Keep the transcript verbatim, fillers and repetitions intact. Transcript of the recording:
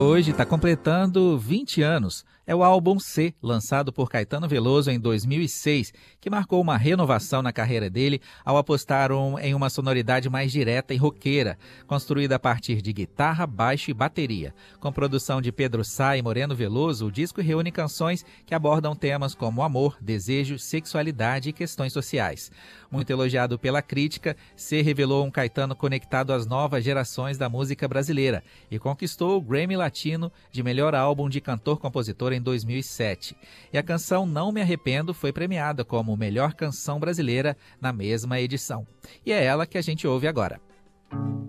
Hoje está completando vinte anos. É o álbum C, lançado por Caetano Veloso em dois mil e seis, que marcou uma renovação na carreira dele ao apostar um- em uma sonoridade mais direta e roqueira, construída a partir de guitarra, baixo e bateria. Com produção de Pedro Sá e Moreno Veloso, o disco reúne canções que abordam temas como amor, desejo, sexualidade e questões sociais. Muito elogiado pela crítica, C revelou um Caetano conectado às novas gerações da música brasileira e conquistou o Grammy Latino de melhor álbum de cantor-compositor em dois mil e sete. E a canção Não Me Arrependo foi premiada como melhor canção brasileira na mesma edição. E é ela que a gente ouve agora.